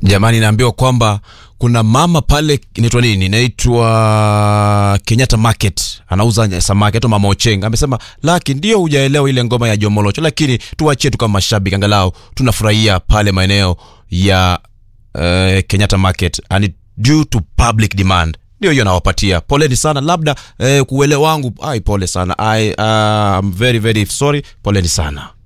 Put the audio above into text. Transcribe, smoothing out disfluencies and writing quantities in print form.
Jamani, naambiwa kwamba kuna mama pale inaitwa nini? Inaitwa Kenyatta Market. Anauza samaki, anaitwa Mama Ochenga. Amesema, "Laki ndio hujaelewa ile ngoma ya Jomolocho, lakini tuachie tu kama mashabiki angalau tunafurahia pale maeneo ya Kenyatta Market and due to public demand." Ndio hiyo nawapatia. Poleni sana, labda kuelewa wangu. Pole sana. I'm very very sorry. Poleni sana.